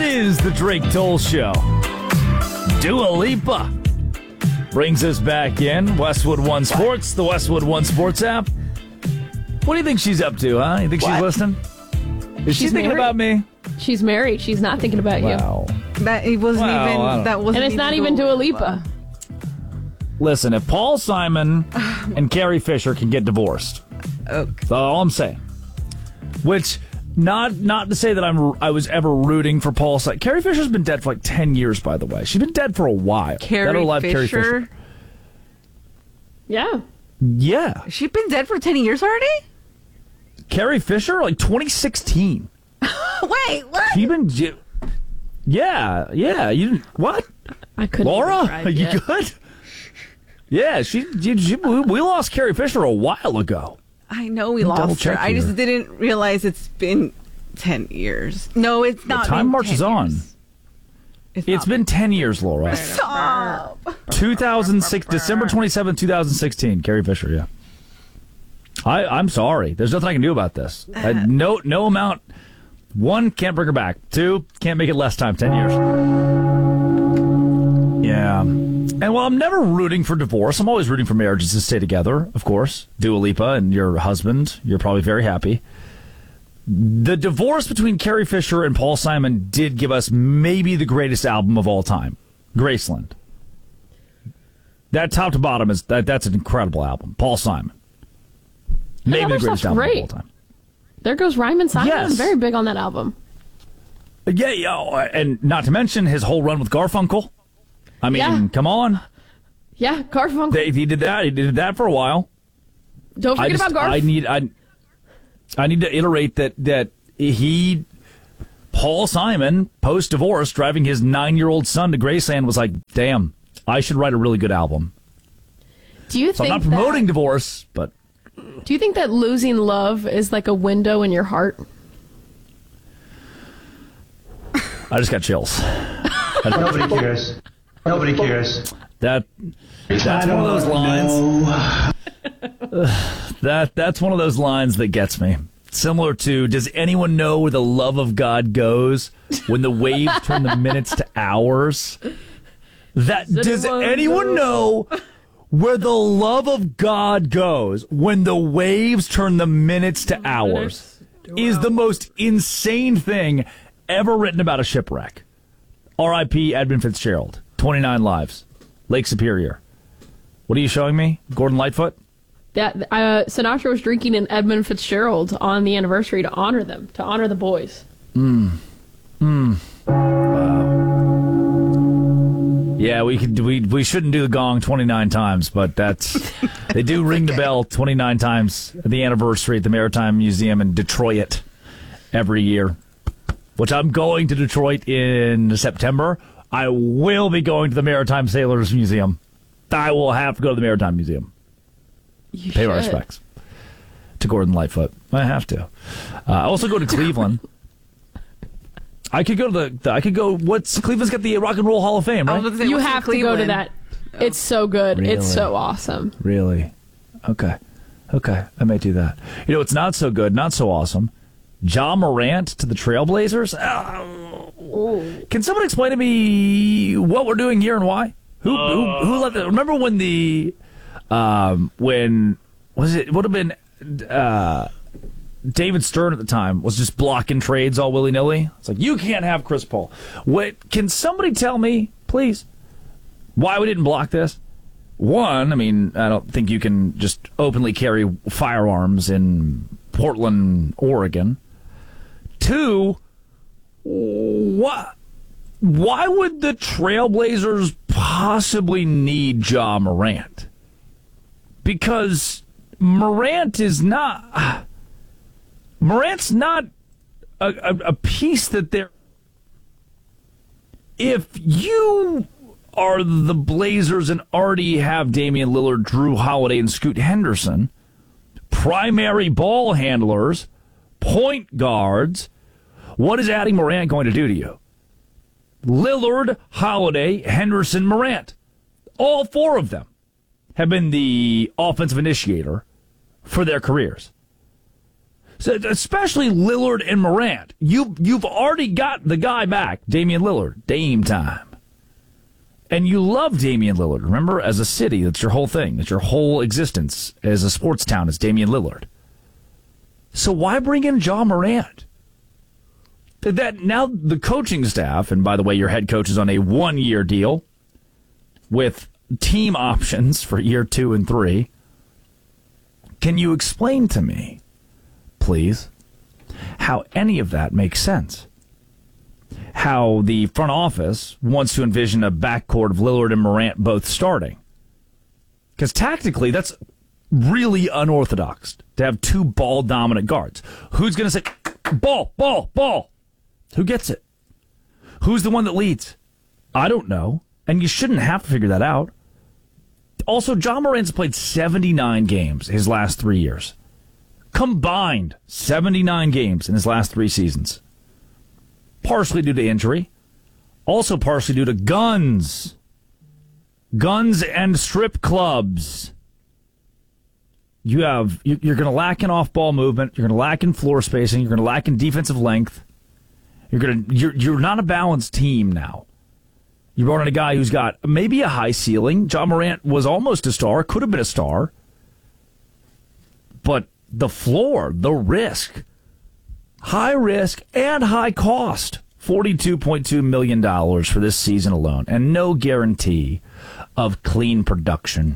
is the Drake Toll Show. Dua Lipa brings us back in. Westwood One Sports, the Westwood One Sports app. What do you think she's up to, huh? You think she's listening? Is she thinking about me? She's married. She's not thinking about you. That it wasn't even. That wasn't. And it's not even Dua Lipa. Listen, if Paul Simon and Carrie Fisher can get divorced, that's all I'm saying. Which, not to say that I was ever rooting for Paul Simon. Carrie Fisher's been dead for like 10 years, by the way. She's been dead for a while. Carrie Fisher? Yeah. Yeah. She's been dead for 10 years already? Carrie Fisher? Like 2016. Wait, what? She been... Yeah. You didn't... What? I couldn't. Laura? Are you good? Yeah, we lost Carrie Fisher a while ago. I know we lost her. I just didn't realize it's been 10 years. No, it's not. The time marches on. It's been 10 years, Laura. Stop. 2006, December 27, 2016. Carrie Fisher, yeah. I'm sorry. There's nothing I can do about this. No amount. 1, can't bring her back. 2, can't make it less time. 10 years. Yeah. And while I'm never rooting for divorce, I'm always rooting for marriages to stay together, of course. Dua Lipa and your husband, you're probably very happy. The divorce between Carrie Fisher and Paul Simon did give us maybe the greatest album of all time, Graceland. That top to bottom that's an incredible album. Paul Simon. Maybe the greatest album of all time. There Goes Ryman Simon. Yes. I'm very big on that album. Yeah, and not to mention his whole run with Garfunkel. I mean, come on. Yeah, Garfunkel. He did that. He did that for a while. Don't forget about Garfunkel. I need to iterate that Paul Simon, post-divorce, driving his 9-year-old son to Graceland, was like, damn, I should write a really good album. Do you think I'm not promoting divorce, but... Do you think that losing love is like a window in your heart? I just got chills. Nobody cares. Nobody cares. That's one of those lines. That's one of those lines that gets me. Similar to, does anyone know where the love of God goes when the waves turn the minutes to hours? Does anyone know where the love of God goes when the waves turn the minutes to hours? Is the most insane thing ever written about a shipwreck. R.I.P. Edmund Fitzgerald. 29 lives. Lake Superior. What are you showing me? Gordon Lightfoot? That Sinatra was drinking an Edmund Fitzgerald on the anniversary to honor them, to honor the boys. Wow. Yeah, we shouldn't do the gong 29 times, but they do ring the bell 29 times at the anniversary at the Maritime Museum in Detroit every year. Which I'm going to Detroit in September. I will be going to the Maritime Sailors Museum. I will have to go to the Maritime Museum. Pay my respects to Gordon Lightfoot. I have to. I also go to Cleveland. I could go to Cleveland's got the Rock and Roll Hall of Fame, right? You have to go to that. It's so good. Really? It's so awesome. Really? Okay. I may do that. You know, it's not so good, not so awesome. Ja Morant to the Trailblazers? Can someone explain to me what we're doing here and why? Who let the... Remember when when was it? Would have been David Stern at the time was just blocking trades all willy-nilly. It's like, you can't have Chris Paul. Can somebody tell me, please, why we didn't block this? One, I mean, I don't think you can just openly carry firearms in Portland, Oregon. 2, why would the Trailblazers possibly need Ja Morant? Because Morant's not a piece that they're... If you are the Blazers and already have Damian Lillard, Drew Holiday, and Scoot Henderson, primary ball handlers, point guards, what is adding Morant going to do to you? Lillard, Holiday, Henderson, Morant. All 4 of them have been the offensive initiator for their careers. So, especially Lillard and Morant. You've already got the guy back, Damian Lillard, Dame time. And you love Damian Lillard. Remember, as a city, that's your whole thing. That's your whole existence as a sports town is Damian Lillard. So why bring in Ja Morant? That now the coaching staff, and by the way, your head coach is on a 1-year deal with team options for year 2 and 3. Can you explain to me, please, how any of that makes sense? How the front office wants to envision a backcourt of Lillard and Morant both starting. Because tactically, that's really unorthodox to have 2 ball-dominant guards. Who's going to say, ball, ball, ball? Who gets it? Who's the one that leads? I don't know, and you shouldn't have to figure that out. Also, Ja Morant's played 79 games his last 3 years. Combined 79 games in his last 3 seasons. Partially due to injury. Also partially due to guns. Guns and strip clubs. You're going to lack in off-ball movement. You're going to lack in floor spacing. You're going to lack in defensive length. You're not a balanced team now. You brought in a guy who's got maybe a high ceiling. Ja Morant was almost a star, could have been a star. But the floor, the risk, high risk and high cost, $42.2 million for this season alone, and no guarantee of clean production.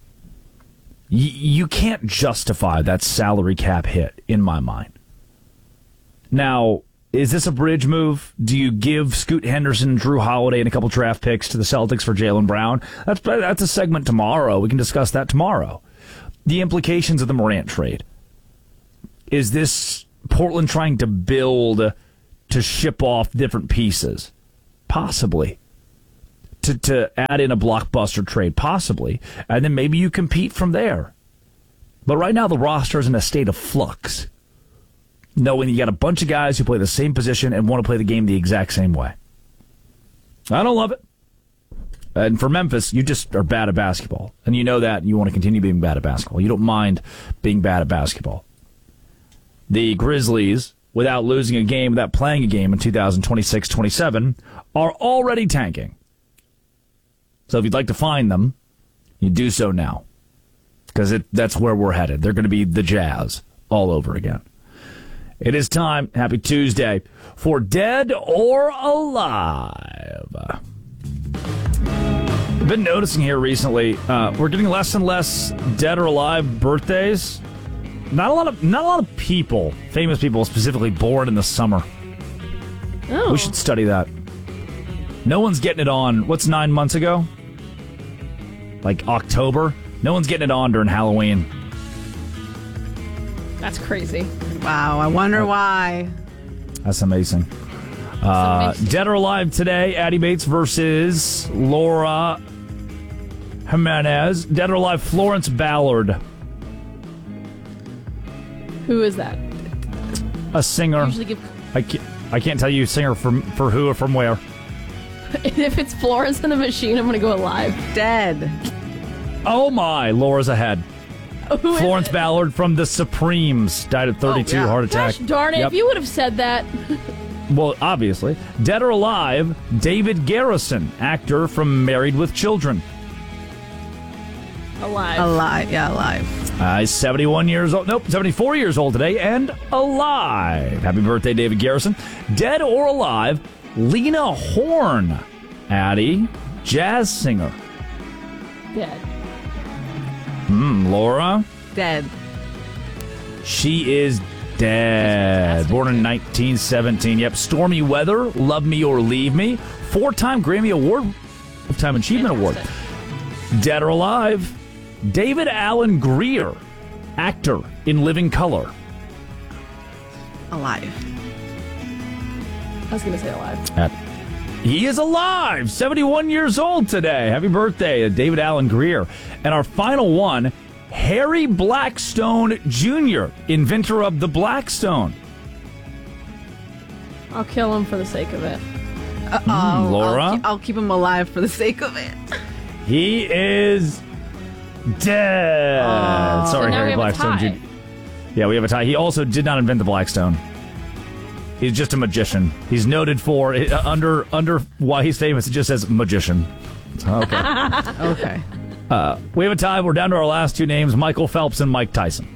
You can't justify that salary cap hit, in my mind. Now, is this a bridge move? Do you give Scoot Henderson, Drew Holiday, and a couple draft picks to the Celtics for Jaylen Brown? That's a segment tomorrow. We can discuss that tomorrow. The implications of the Morant trade. Is this Portland trying to build to ship off different pieces? Possibly. To add in a blockbuster trade? Possibly. And then maybe you compete from there. But right now the roster is in a state of flux. Knowing you got a bunch of guys who play the same position and want to play the game the exact same way. I don't love it. And for Memphis, you just are bad at basketball. And you know that, and you want to continue being bad at basketball. You don't mind being bad at basketball. The Grizzlies, without losing a game, without playing a game in 2026-27, are already tanking. So if you'd like to find them, you do so now. Because that's where we're headed. They're going to be the Jazz all over again. It is time, happy Tuesday, for Dead or Alive. I've been noticing here recently, we're getting less and less Dead or Alive birthdays. Not a lot of people, famous people specifically, born in the summer. Oh. We should study that. No one's getting it on, what's 9 months ago? Like October? No one's getting it on during Halloween. That's crazy. Wow, I wonder why. That's amazing. Dead or Alive today, Addie Bates versus Laura Jimenez. Dead or Alive, Florence Ballard. Who is that? A singer. Usually I can't tell you singer for who or from where. If it's Florence and the Machine, I'm going to go Alive. Dead. Oh my, Laura's ahead. Who Florence Ballard from the Supremes died at 32, heart attack. Gosh darn it, Yep. if you would have said that. Well, obviously. Dead or Alive, David Garrison, actor from Married with Children. Alive. Alive. Yeah, alive. He's 71 years old. Nope, 74 years old today and alive. Happy birthday, David Garrison. Dead or Alive, Lena Horne. Addie, jazz singer. Dead. Laura? Dead. She is dead. Born in 1917. Yep. Stormy Weather, Love Me or Leave Me. 4-time Grammy Award, Lifetime Achievement Award. Dead or Alive, David Alan Grier, actor in Living Color. Alive. I was going to say alive. He is alive, 71 years old today. Happy birthday, David Alan Grier. And our final one, Harry Blackstone Jr., inventor of the Blackstone. I'll kill him for the sake of it. Laura? I'll keep him alive for the sake of it. He is dead. Sorry, So now Harry we have a Blackstone tie. Jr. Yeah, we have a tie. He also did not invent the Blackstone. He's just a magician. He's noted for, under why he's famous, it just says magician. Okay. Okay. We have a tie. We're down to our last two names, Michael Phelps and Mike Tyson.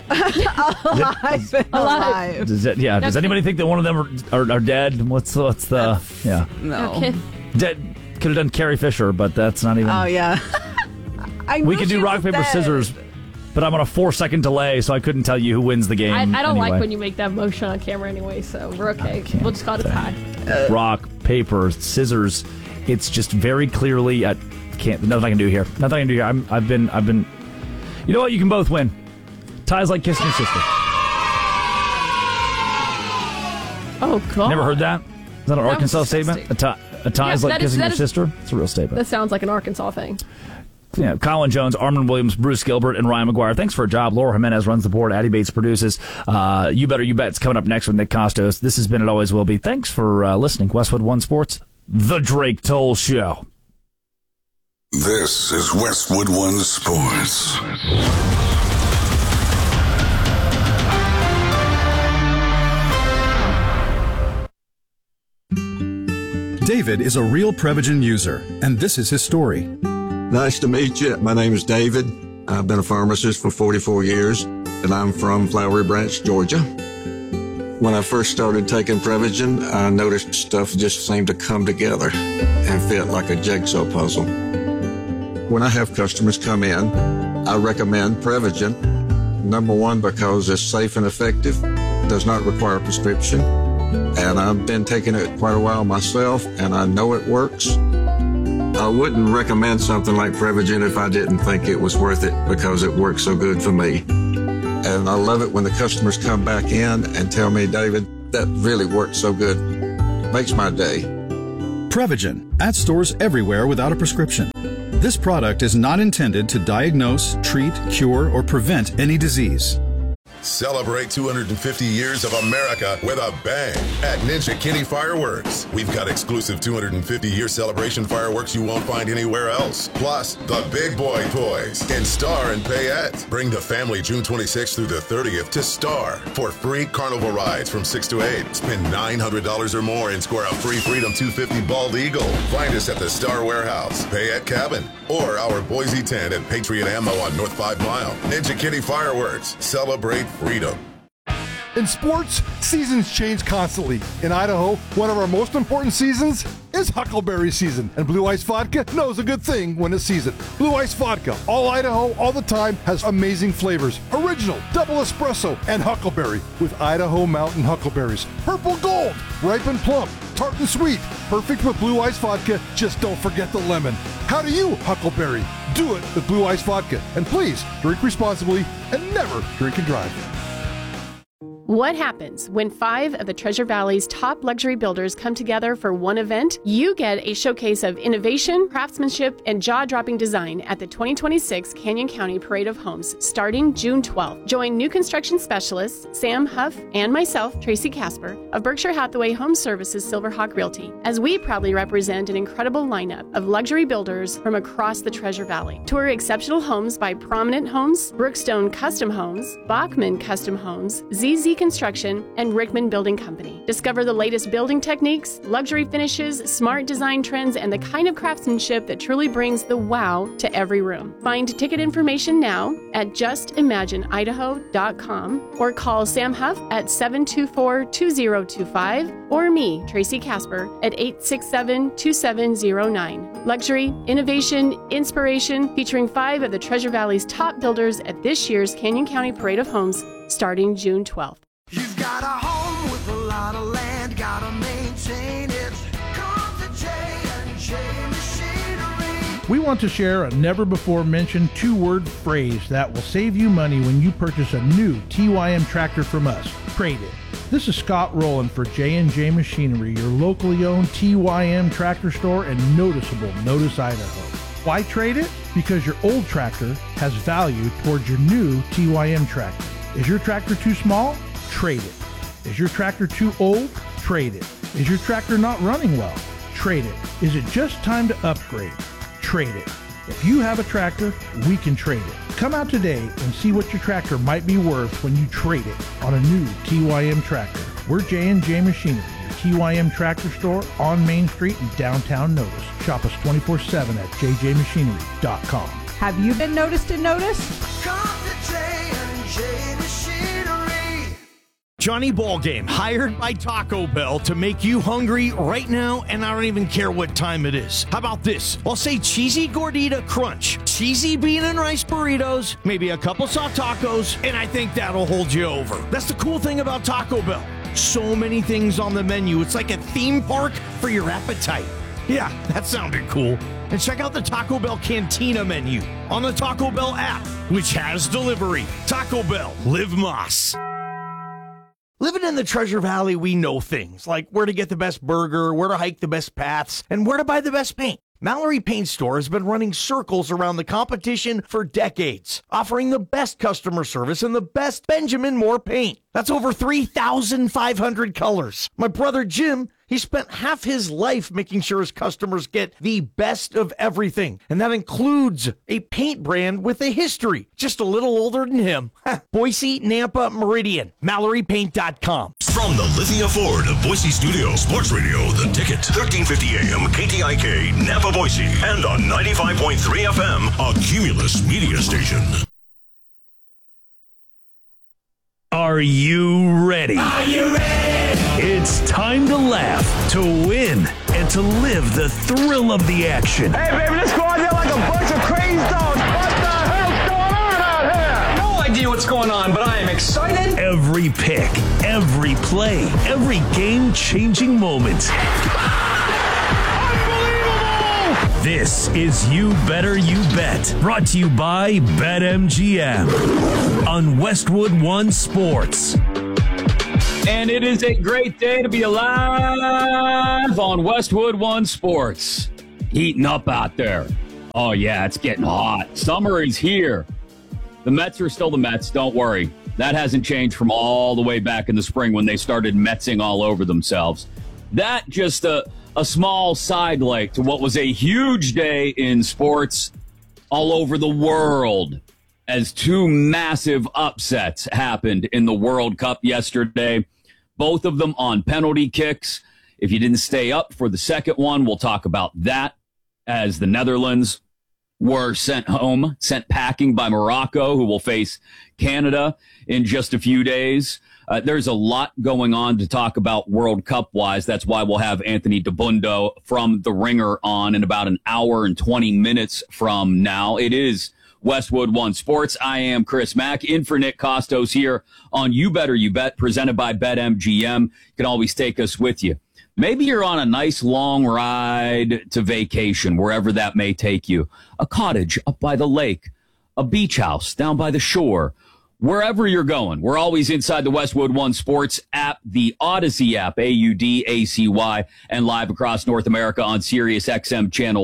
Alive. Does anybody think that one of them are dead? What's the... Yeah. No. Okay. Dead. Could have done Carrie Fisher, but that's not even... Oh, yeah. We could do rock, paper, scissors, but I'm on a 4-second delay, so I couldn't tell you who wins the game. I don't anyway. like when you make that motion on camera anyway, so we're okay. We'll just call it a tie. Rock, paper, scissors. It's just very clearly... nothing I can do here. Nothing I can do here. I've been... You know what? You can both win. Tie's like kissing your sister. Oh, God. Never heard that? Is that an Arkansas disgusting. statement? A tie's like kissing your sister? It's a real statement. That sounds like an Arkansas thing. Yeah, Colin Jones, Armin Williams, Bruce Gilbert, and Ryan McGuire. Thanks for a job. Laura Jimenez runs the board. Addie Bates produces. You Better You Bet's coming up next with Nick Costos. This has been It Always Will Be. Thanks for listening. Westwood One Sports, The Drake Toll Show. This is Westwood One Sports. David is a real Prevagen user, and this is his story. Nice to meet you. My name is David. I've been a pharmacist for 44 years, and I'm from Flowery Branch, Georgia. When I first started taking Prevagen, I noticed stuff just seemed to come together and fit like a jigsaw puzzle. When I have customers come in, I recommend Prevagen. Number one, because it's safe and effective, does not require a prescription. And I've been taking it quite a while myself, and I know it works. I wouldn't recommend something like Prevagen if I didn't think it was worth it because it works so good for me. And I love it when the customers come back in and tell me, David, that really worked so good. Makes my day. Prevagen, at stores everywhere without a prescription. This product is not intended to diagnose, treat, cure, or prevent any disease. Celebrate 250 years of America with a bang at Ninja Kitty Fireworks. We've got exclusive 250-year celebration fireworks you won't find anywhere else. Plus, the big boy toys in Star and Payette. Bring the family June 26th through the 30th to Star for free carnival rides from 6 to 8. Spend $900 or more and score a free Freedom 250 Bald Eagle. Find us at the Star Warehouse, Payette Cabin, or our Boise tent at Patriot Ammo on North 5 Mile. Ninja Kitty Fireworks. Celebrate freedom. In sports, seasons change constantly. In Idaho, one of our most important seasons is Huckleberry season, and Blue Ice Vodka knows a good thing when it's season. Blue Ice Vodka, all Idaho, all the time, has amazing flavors. Original, double espresso, and Huckleberry with Idaho Mountain Huckleberries. Purple Gold, ripe and plump, tart and sweet. Perfect with Blue Ice Vodka, just don't forget the lemon. How do you Huckleberry? Do it with Blue Ice Vodka. And please, drink responsibly and never drink and drive. What happens when 5 of the Treasure Valley's top luxury builders come together for one event? You get a showcase of innovation, craftsmanship, and jaw-dropping design at the 2026 Canyon County Parade of Homes starting June 12th. Join new construction specialists Sam Huff and myself, Tracy Casper, of Berkshire Hathaway Home Services Silverhawk Realty, as we proudly represent an incredible lineup of luxury builders from across the Treasure Valley. Tour exceptional homes by Prominent Homes, Brookstone Custom Homes, Bachman Custom Homes, ZZ Construction, and Rickman Building Company. Discover the latest building techniques, luxury finishes, smart design trends, and the kind of craftsmanship that truly brings the wow to every room. Find ticket information now at justimagineidaho.com or call Sam Huff at 724-2025 or me, Tracy Casper, at 867-2709. Luxury, innovation, inspiration, featuring 5 of the Treasure Valley's top builders at this year's Canyon County Parade of Homes starting June 12th. You've got a home with a lot of land, gotta maintain it. Come to J&J Machinery. We want to share a never-before-mentioned 2-word phrase that will save you money when you purchase a new TYM tractor from us. Trade it. This is Scott Rowland for J&J Machinery, your locally owned TYM tractor store in noticeable Notice, Idaho. Why trade it? Because your old tractor has value towards your new TYM tractor. Is your tractor too small? Trade it. Is your tractor too old? Trade it. Is your tractor not running well? Trade it. Is it just time to upgrade? Trade it. If you have a tractor, we can trade it. Come out today and see what your tractor might be worth when you trade it on a new TYM tractor. We're J&J Machinery, your TYM tractor store on Main Street in downtown Notice. Shop us 24/7 at jjmachinery.com. Have you been noticed and noticed? Come to J&J Machinery. Johnny Ballgame, hired by Taco Bell to make you hungry right now, and I don't even care what time it is. How about this? I'll say cheesy gordita crunch, cheesy bean and rice burritos, maybe a couple soft tacos, and I think that'll hold you over. That's the cool thing about Taco Bell. So many things on the menu. It's like a theme park for your appetite. Yeah, that sounded cool. And check out the Taco Bell Cantina menu on the Taco Bell app, which has delivery. Taco Bell, live Moss. Living in the Treasure Valley, we know things like where to get the best burger, where to hike the best paths, and where to buy the best paint. Mallory Paint Store has been running circles around the competition for decades, offering the best customer service and the best Benjamin Moore paint. That's over 3,500 colors. My brother Jim, he spent half his life making sure his customers get the best of everything, and that includes a paint brand with a history, just a little older than him. Boise, Nampa, Meridian, MalloryPaint.com. From the Lithia Ford of Boise Studio, Sports Radio, The Ticket, 1350 AM, KTIK, Nampa, Boise, and on 95.3 FM, a Cumulus media station. Are you ready? Are you ready? It's time to laugh, to win, and to live the thrill of the action. Hey, baby, let's go out there like a bunch of crazy dogs. What the hell's going on out here? No idea what's going on, but I am excited. Every pick, every play, every game-changing moment. This is You Better You Bet, brought to you by BetMGM on Westwood One Sports. And it is a great day to be alive on Westwood One Sports. Heating up out there. Oh, yeah, it's getting hot. Summer is here. The Mets are still the Mets, don't worry. That hasn't changed from all the way back in the spring when they started Metsing all over themselves. That just a small side leg to what was a huge day in sports all over the world as two massive upsets happened in the World Cup yesterday, both of them on penalty kicks. If you didn't stay up for the second one, we'll talk about that as the Netherlands were sent home, sent packing by Morocco, who will face Canada in just a few days. There's a lot going on to talk about World Cup-wise. That's why we'll have Anthony Dabbundo from The Ringer on in about an hour and 20 minutes from now. It is Westwood One Sports. I am Chris Mack, in for Nick Costos here on You Better You Bet, presented by BetMGM. You can always take us with you. Maybe you're on a nice long ride to vacation, wherever that may take you. A cottage up by the lake, a beach house down by the shore. Wherever you're going, we're always inside the Westwood One Sports app, the Odyssey app, AUDACY, and live across North America on Sirius XM channel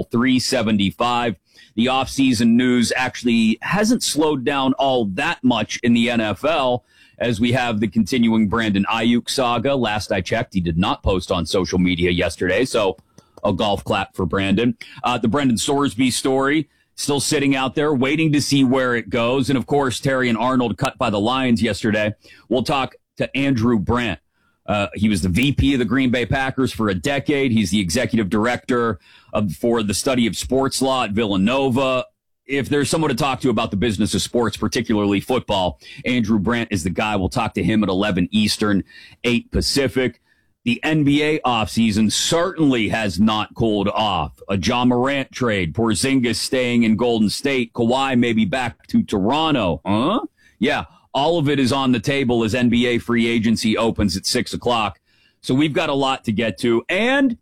375. The off-season news actually hasn't slowed down all that much in the NFL as we have the continuing Brandon Ayuk saga. Last I checked, he did not post on social media yesterday, so a golf clap for Brandon. The Brendan Sorsby story, still sitting out there, waiting to see where it goes. And, of course, Terry and Arnold cut by the Lions yesterday. We'll talk to Andrew Brandt. He was the VP of the Green Bay Packers for a decade. He's the executive director for the study of sports law at Villanova. If there's someone to talk to about the business of sports, particularly football, Andrew Brandt is the guy. We'll talk to him at 11 Eastern, 8 Pacific. The NBA offseason certainly has not cooled off. A John Morant trade, Porzingis staying in Golden State, Kawhi maybe back to Toronto. Huh? Yeah, all of it is on the table as NBA free agency opens at 6 o'clock. So we've got a lot to get to. And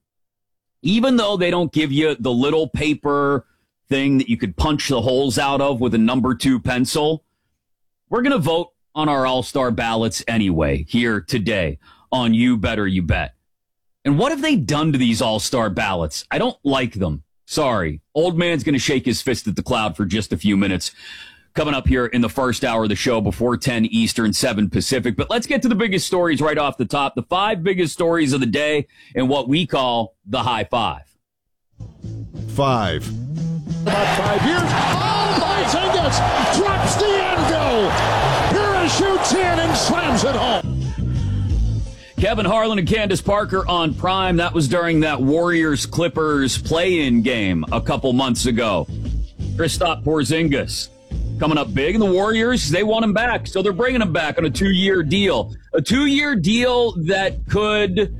even though they don't give you the little paper thing that you could punch the holes out of with a number 2 pencil, we're going to vote on our all-star ballots anyway here today on You Better You Bet. And what have they done to these all-star ballots? I don't like them. Sorry. Old man's going to shake his fist at the cloud for just a few minutes. Coming up here in the first hour of the show before 10 Eastern, 7 Pacific. But let's get to the biggest stories right off the top. The 5 biggest stories of the day and what we call the high 5. 5. About 5 years. Oh, Porzingis drops the anvil. Parachutes in and slams it home. Kevin Harlan and Candace Parker on Prime. That was during that Warriors-Clippers play-in game a couple months ago. Kristaps Porzingis coming up big, and the Warriors, they want him back, so they're bringing him back on a 2-year deal. A 2-year deal that could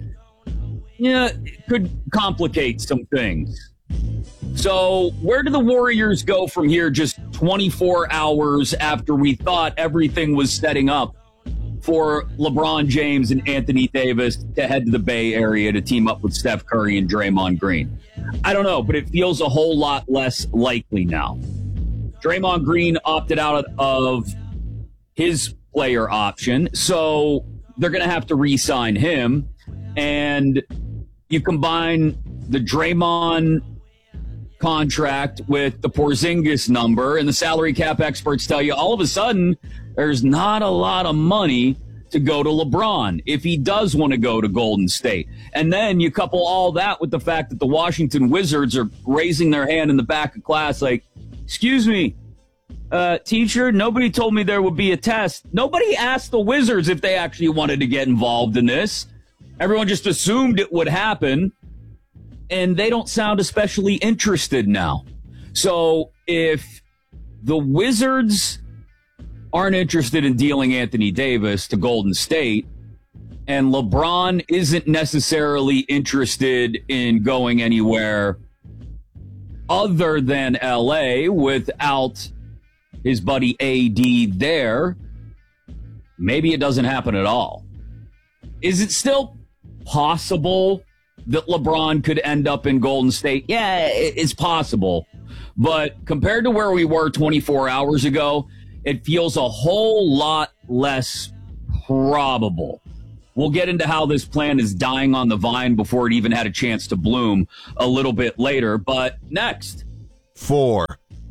complicate some things. So where do the Warriors go from here just 24 hours after we thought everything was setting up for LeBron James and Anthony Davis to head to the Bay Area to team up with Steph Curry and Draymond Green? I don't know, but it feels a whole lot less likely now. Draymond Green opted out of his player option, so they're going to have to re-sign him. And you combine the Draymond contract with the Porzingis number, and the salary cap experts tell you all of a sudden there's not a lot of money to go to LeBron if he does want to go to Golden State. And then you couple all that with the fact that the Washington Wizards are raising their hand in the back of class like, excuse me, teacher, nobody told me there would be a test. Nobody asked the Wizards if they actually wanted to get involved in this. Everyone just assumed it would happen, and they don't sound especially interested now. So if the Wizards aren't interested in dealing Anthony Davis to Golden State, and LeBron isn't necessarily interested in going anywhere other than LA without his buddy AD there, maybe it doesn't happen at all. Is it still possible that LeBron could end up in Golden State? Yeah, it's possible. But compared to where we were 24 hours ago, it feels a whole lot less probable. We'll get into how this plan is dying on the vine before it even had a chance to bloom a little bit later. But next. 4.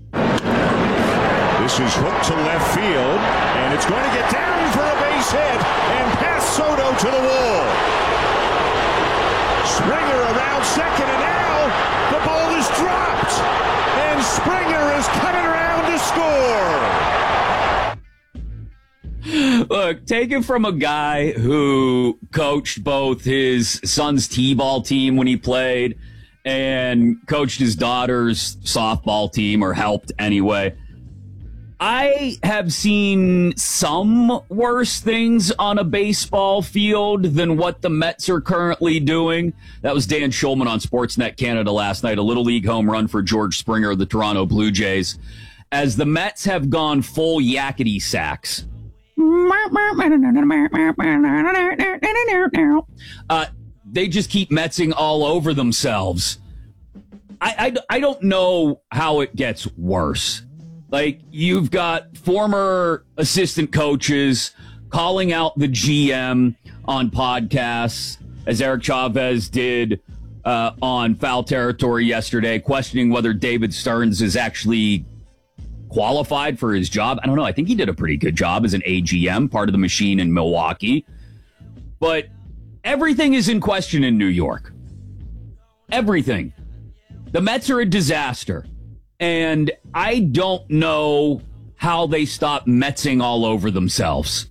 This is hooked to left field, and it's going to get down for a base hit and past Soto to the wall. Springer around second, and now the ball is dropped, and Springer is coming around to score. Look, take it from a guy who coached both his son's t-ball team when he played and coached his daughter's softball team, or helped anyway. I have seen some worse things on a baseball field than what the Mets are currently doing. That was Dan Schulman on Sportsnet Canada last night, a Little League home run for George Springer of the Toronto Blue Jays, as the Mets have gone full yakety sax. They just keep Metsing all over themselves. I don't know how it gets worse. Like, you've got former assistant coaches calling out the GM on podcasts, as Eric Chavez did on Foul Territory yesterday, questioning whether David Stearns is actually qualified for his job. I don't know. I think he did a pretty good job as an AGM, part of the machine in Milwaukee. But everything is in question in New York. Everything. The Mets are a disaster. And I don't know how they stop Metsing all over themselves.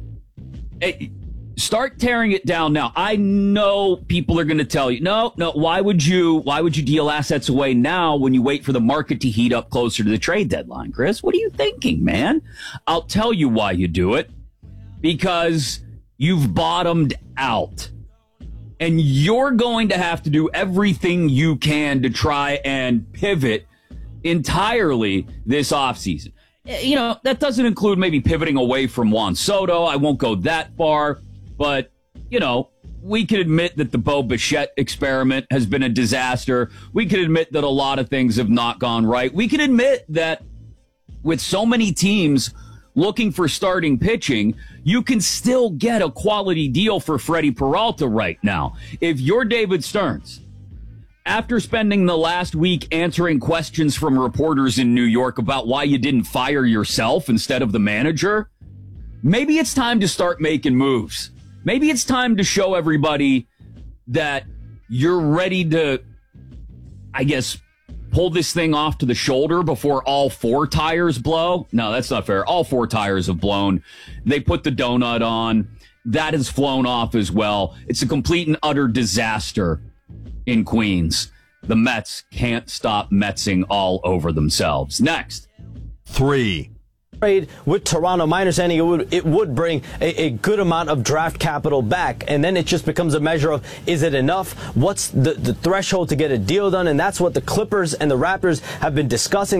Start tearing it down now. I know people are going to tell you, no, why would you deal assets away now when you wait for the market to heat up closer to the trade deadline, Chris? What are you thinking, man? I'll tell you why you do it. Because you've bottomed out. And you're going to have to do everything you can to try and pivot entirely this offseason. You know, that doesn't include maybe pivoting away from Juan Soto. I won't go that far. But, you know, we can admit that the Bo Bichette experiment has been a disaster. We can admit that a lot of things have not gone right. We can admit that with so many teams looking for starting pitching, you can still get a quality deal for Freddie Peralta right now. If you're David Stearns, after spending the last week answering questions from reporters in New York about why you didn't fire yourself instead of the manager, maybe it's time to start making moves. Maybe it's time to show everybody that you're ready to, I guess, pull this thing off to the shoulder before all 4 tires blow. No, that's not fair. All 4 tires have blown. They put the donut on. That has flown off as well. It's a complete and utter disaster in Queens. The Mets can't stop Metsing all over themselves. Next. 3. Trade with Toronto. My understanding, it would bring a good amount of draft capital back, and then it just becomes a measure of, is it enough? What's the threshold to get a deal done? And that's what the Clippers and the Raptors have been discussing.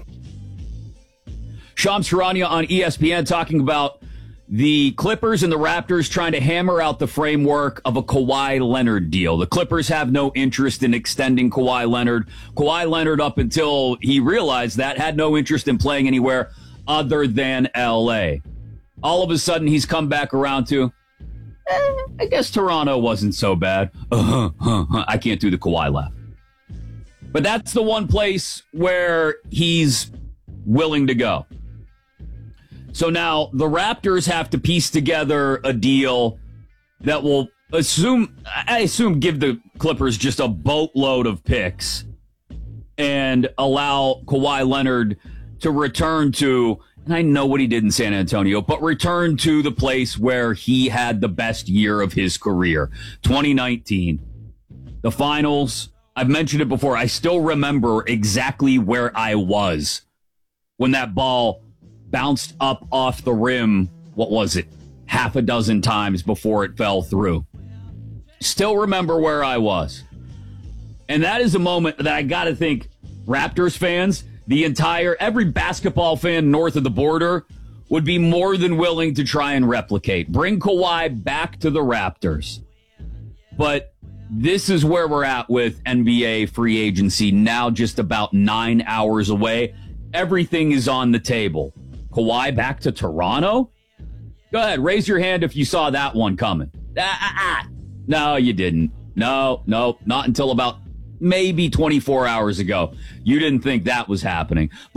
Shams Charania on ESPN talking about the Clippers and the Raptors trying to hammer out the framework of a Kawhi Leonard deal. The Clippers have no interest in extending Kawhi Leonard. Kawhi Leonard, up until he realized that, had no interest in playing anywhere other than L.A. All of a sudden, he's come back around to, I guess Toronto wasn't so bad. I can't do the Kawhi laugh. But that's the one place where he's willing to go. So now the Raptors have to piece together a deal that will I assume give the Clippers just a boatload of picks and allow Kawhi Leonard to return to, and I know what he did in San Antonio, but return to the place where he had the best year of his career, 2019. The finals, I've mentioned it before, I still remember exactly where I was when that ball bounced up off the rim, what was it, half a dozen times before it fell through. Still remember where I was. And that is a moment that I got to think Raptors fans, every basketball fan north of the border would be more than willing to try and replicate. Bring Kawhi back to the Raptors. But this is where we're at with NBA free agency, now just about 9 hours away. Everything is on the table. Kawhi back to Toronto? Go ahead, raise your hand if you saw that one coming. No, you didn't. No, not until about maybe 24 hours ago. You didn't think that was happening.